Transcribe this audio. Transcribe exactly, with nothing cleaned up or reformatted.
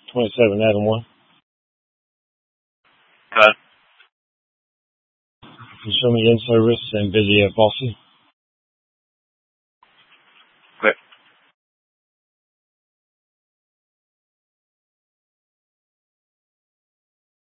twenty-seven Adam one. Okay. Can you show me in service and busy at Bossy?